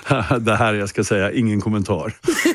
Det här jag ska säga, ingen kommentar.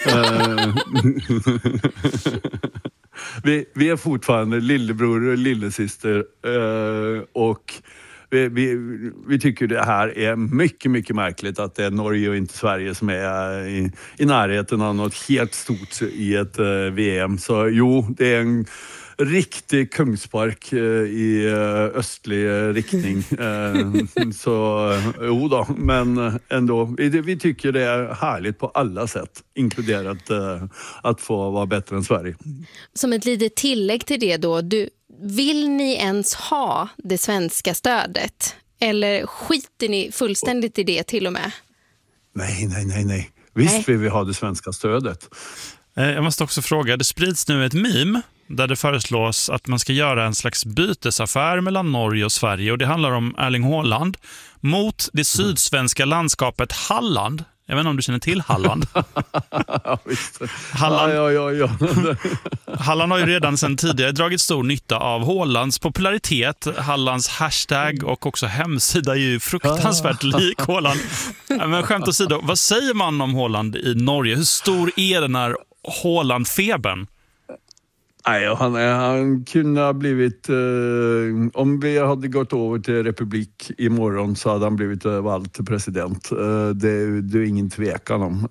Vi är fortfarande lillebror och lillesyster och vi tycker det här är mycket, mycket märkligt att det är Norge och inte Sverige som är i närheten av något helt stort i ett VM. Så jo, det är en riktig kungspark i östlig riktning. Så jo då, men ändå. Vi tycker det är härligt på alla sätt, inkluderat att få vara bättre än Sverige. Som ett litet tillägg till det då, vill ni ens ha det svenska stödet? Eller skiter ni fullständigt i det till och med? Nej. Visst vill vi ha det svenska stödet. Jag måste också fråga, det sprids nu ett meme där det föreslås att man ska göra en slags bytesaffär mellan Norge och Sverige. Och det handlar om Erling Haaland mot det sydsvenska landskapet Halland. Jag vet inte om du känner till Halland. Ja, visst. Halland. Ja. Halland har ju redan sedan tidigare dragit stor nytta av Haalands popularitet. Hallands hashtag och också hemsida är ju fruktansvärt lik Haaland. Men skämt åsido, vad säger man om Haaland i Norge? Hur stor är den här Haaland-febern? Nej, han kunde ha blivit... om vi hade gått över till republik imorgon så hade han blivit vald till president. Det är ingen tvekan om.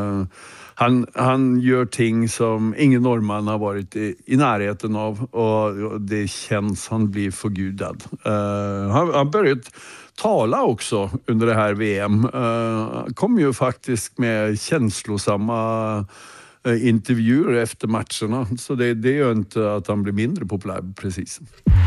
Han gör ting som ingen norrman har varit i närheten av och det känns han blir förgudad. Han börjat tala också under det här VM. Kom ju faktiskt med känslosamma intervjuer efter matcherna. Så det gör inte att han blir mindre populär precis.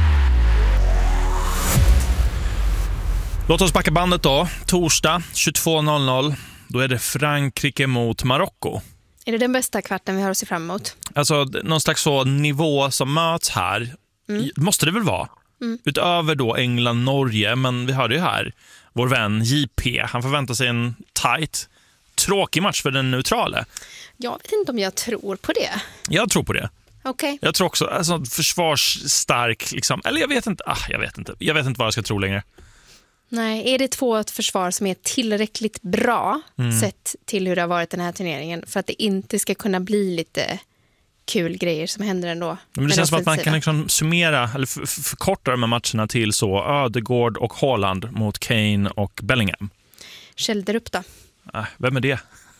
Låt oss backa bandet då. Torsdag 22.00. Då är det Frankrike mot Marocko. Är det den bästa kvarten vi har att se fram emot? Alltså någon slags så nivå som möts här. Måste det väl vara? Utöver då England-Norge. Men vi hörde ju här vår vän JP. Han förväntar sig en tight, tråkig match för den neutrale. Jag vet inte om jag tror på det. Jag tror på det. Okay. Jag tror också, alltså försvarsstark liksom, eller jag vet inte vad jag ska tro längre. Nej, är det ett försvar som är tillräckligt bra sett till hur det har varit den här turneringen för att det inte ska kunna bli lite kul grejer som händer ändå? Men det känns som att man kan liksom summera eller förkorta de här matcherna till så Ödegård och Haaland mot Kane och Bellingham. Kälderup då? Vem är det?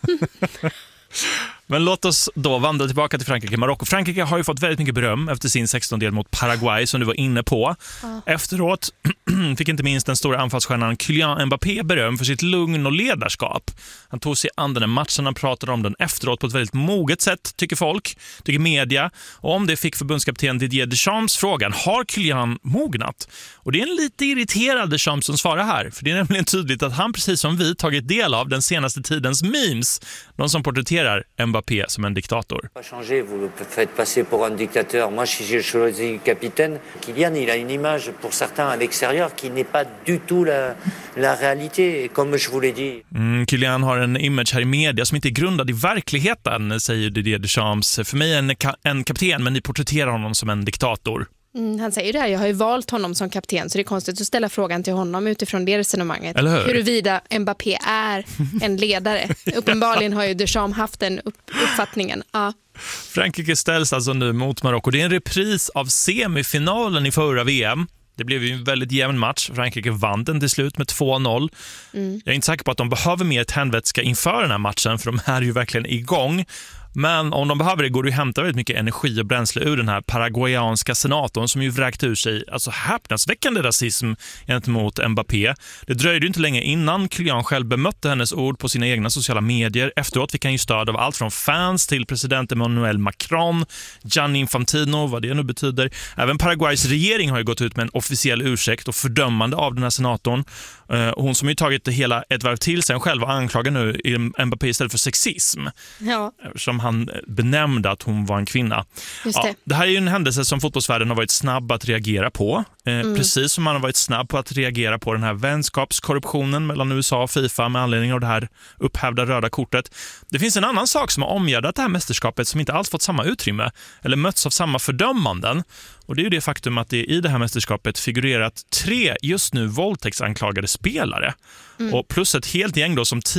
Men låt oss då vandra tillbaka till Frankrike. Marocko. Frankrike har ju fått väldigt mycket beröm efter sin 16-del mot Paraguay som du var inne på. Efteråt fick inte minst den stora anfallsstjärnan Kylian Mbappé beröm för sitt lugn och ledarskap. Han tog sig an den matchen, han pratade om den efteråt på ett väldigt moget sätt, tycker folk, tycker media. Och om det fick förbundskapten Didier Deschamps frågan, har Kylian mognat? Och det är en lite irriterad Deschamps som svarar här. För det är nämligen tydligt att han precis som vi tagit del av den senaste tidens memes. De som porträtterar Mbappé som en diktator. Vous faites passer pour un dictateur. Moi, si j'ai choisi capitaine, Kylian, il a une image pour certains à l'extérieur qui n'est pas du tout la réalité, comme je vous l'ai dit. Kylian har en image här i media som inte är grundad i verkligheten, säger Didier Deschamps. För mig är en kapten, men ni porträtterar honom som en diktator. Han säger det här, jag har ju valt honom som kapten, så det är konstigt att ställa frågan till honom utifrån det resonemanget. Eller hur? Huruvida Mbappé är en ledare. Uppenbarligen har ju Deschamps haft den uppfattningen. Ja. Frankrike ställs alltså nu mot Marocko. Det är en repris av semifinalen i förra VM. Det blev ju en väldigt jämn match. Frankrike vann den till slut med 2-0. Jag är inte säker på att de behöver mer tändvätska inför den här matchen, för de är ju verkligen igång. Men om de behöver det går det att hämta väldigt mycket energi och bränsle ur den här paraguayanska senatorn som ju vräkt ur sig alltså häpnadsväckande rasism gentemot Mbappé. Det dröjde inte länge innan Kylian själv bemötte hennes ord på sina egna sociala medier. Efteråt fick han ju stöd av allt från fans till president Emmanuel Macron, Gianni Infantino, vad det nu betyder. Även Paraguays regering har ju gått ut med en officiell ursäkt och fördömande av den här senatorn. Hon som ju tagit det hela ett varv till sig själv och anklagar nu Mbappé istället för sexism. Ja. Som han benämnde att hon var en kvinna. Just det. Det här är ju en händelse som fotbollsvärlden har varit snabb att reagera på. Precis som man har varit snabb på att reagera på den här vänskapskorruptionen mellan USA och FIFA med anledning av det här upphävda röda kortet. Det finns en annan sak som har omgärdat det här mästerskapet som inte alls fått samma utrymme eller mötts av samma fördömanden. Och det är ju det faktum att det i det här mästerskapet figurerat 3 just nu våldtäktsanklagade spelare. Och plus ett helt gäng då som